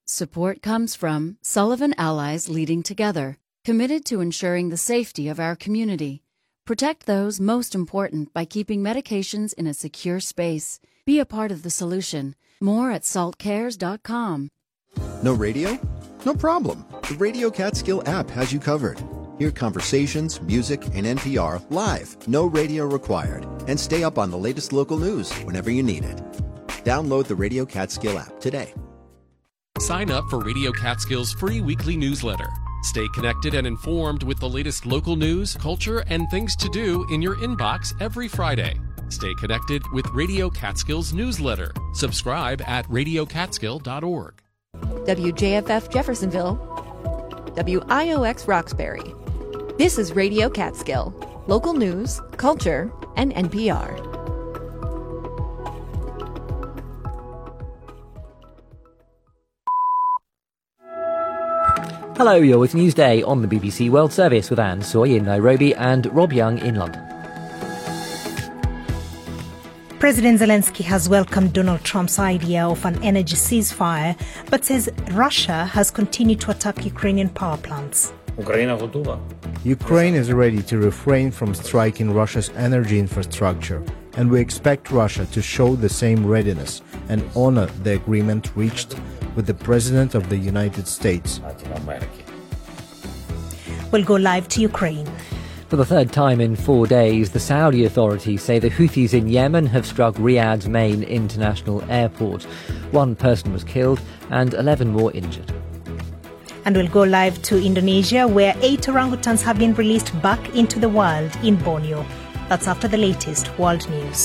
Support comes from Sullivan Allies Leading Together, committed to ensuring the safety of our community. Protect those most important by keeping medications in a secure space. Be a part of the solution. More at saltcares.com. No radio? No problem. The Radio Catskill app has you covered. Hear conversations, music, and NPR live, no radio required, and stay up on the latest local news whenever you need it. Download the Radio Catskill app today. Sign up for Radio Catskill's free weekly newsletter. Stay connected and informed with the latest local news, culture, and things to do in your inbox every Friday. Stay connected with Radio Catskill's newsletter. Subscribe at radiocatskill.org. WJFF Jeffersonville, WIOX Roxbury. This is Radio Catskill, local news, culture, and NPR. Hello, you're with Newsday on the BBC World Service with Anne Soy in Nairobi and Rob Young in London. President Zelensky has welcomed Donald Trump's idea of an energy ceasefire, but says Russia has continued to attack Ukrainian power plants. Ukraine is ready to refrain from striking Russia's energy infrastructure, and we expect Russia to show the same readiness and honor the agreement reached with the President of the United States. We'll go live to Ukraine. For the third time in 4 days, the Saudi authorities say the Houthis in Yemen have struck Riyadh's main international airport. 1 person was killed and 11 more injured. And we'll go live to Indonesia, where 8 orangutans have been released back into the wild in Borneo. That's after the latest world news.